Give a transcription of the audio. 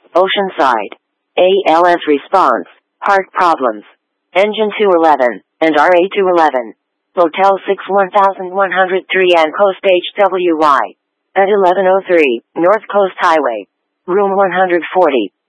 Oceanside. ALS response, heart problems. Engine 211, and RA 211. Motel 6 1103 and Coast HWY. At 1103, North Coast Highway. Room 140.